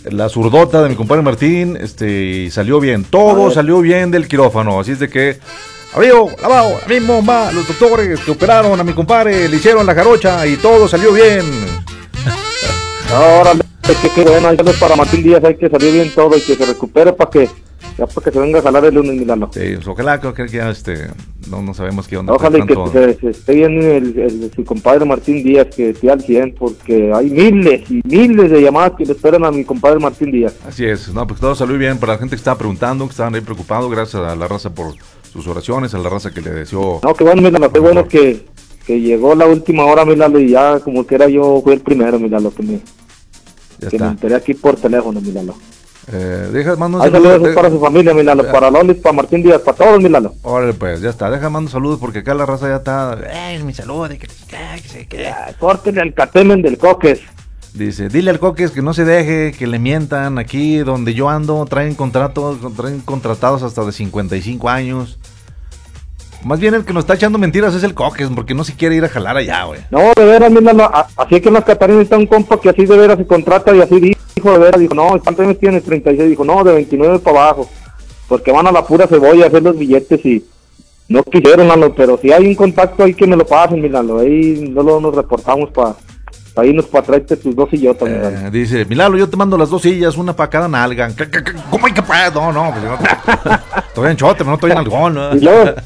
la zurdota de mi compadre Martín, y salió bien, todo salió bien del quirófano, así es de que, amigo, lavado, mismo, los doctores que operaron a mi compadre, le hicieron la jarocha y todo salió bien. Órale, qué bueno, hay que para Martín Díaz, hay que salir bien todo y que se recupere para que se venga a jalar el lunes, Milano. Sí, pues ojalá que ya no sabemos qué onda. Ojalá y que se esté bien su compadre Martín Díaz, que esté al 100, porque hay miles y miles de llamadas que le esperan a mi compadre Martín Díaz. Así es, no, pues todo salió bien para la gente que estaba preguntando, que estaban ahí preocupados, gracias a la raza por sus oraciones, a la raza que le deseó. No, qué bueno, Milano, qué bueno que llegó la última hora, Milano, y ya como que era yo fui el primero, Milano, que me enteré aquí por teléfono, Milano. Mando un saludo para su familia, Milano, para Lolis, para Martín Díaz, para todos, Milano. Órale, pues, ya está, mando saludos porque acá la raza ya está. Mi salud, Córtenle al catemen del Coques. Dice, dile al Coques que no se deje, que le mientan. Aquí donde yo ando, traen contratados hasta de 55 años. Más bien el que nos está echando mentiras es el Coques, porque no se quiere ir a jalar allá, güey. No, de veras, Milano, así que en las Catarinas está un compa que así de veras se contrata y así dijo, de veras, dijo, no, ¿cuántos años tienes? 36, dijo, no, de 29 para abajo, porque van a la pura cebolla a hacer los billetes y no quisieron, Milano, pero si hay un contacto ahí que me lo pasen, Milano, ahí no nos reportamos para irnos para traerte tus 2 sillotas, Milano. Dice, Milano, yo te mando las 2 sillas, una para cada nalga. ¿Cómo hay que pagar? No, pues estoy en chote, no estoy en algón, ¿no? Y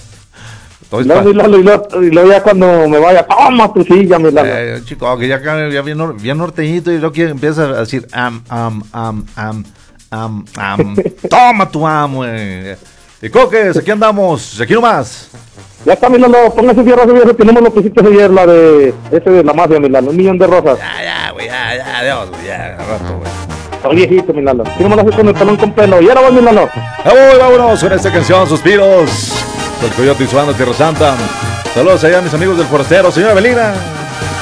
luego ya cuando me vaya, toma tu silla, Milano. Chico, que ya bien norteñito y luego que empieza a decir, toma tu amo, Y Coques, aquí andamos, aquí nomás. Ya está, Milano, póngase fierro, tenemos lo que hiciste ayer, la de la mafia, Milano, 1,000,000 de rosas. Ya, güey, ya, adiós, güey, ya, rato, güey. Está viejito, Milano, tenemos la con el talón con pelo, y ahora vamos, Milano. Vámonos con esta canción, Suspiros. El Coyote y su banda Tierra Santa. Saludos allá a mis amigos del Forastero, señora Belina.